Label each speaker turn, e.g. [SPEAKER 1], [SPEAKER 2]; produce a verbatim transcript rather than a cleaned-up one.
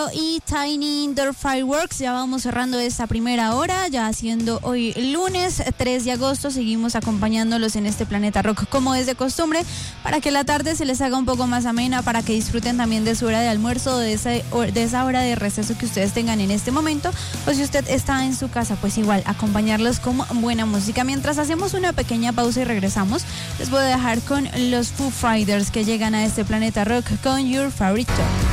[SPEAKER 1] Y Tiny Indoor Fireworks. Ya vamos cerrando esta primera hora, ya siendo hoy lunes tres de agosto. Seguimos acompañándolos en este Planeta Rock como es de costumbre, para que la tarde se les haga un poco más amena, para que disfruten también de su hora de almuerzo, de esa, de esa hora de receso que ustedes tengan en este momento, o si usted está en su casa, pues igual acompañarlos con buena música. Mientras hacemos una pequeña pausa y regresamos, les voy a dejar con los Foo Fighters, que llegan a este Planeta Rock con Your Favorite Song.